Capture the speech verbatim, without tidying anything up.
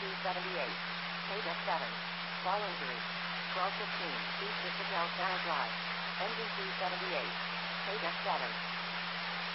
seventy-eight. Page seven. Ball injury. twelve fifteen. East Isabel Sarah Drive. N B C seventy-eight. Page seven.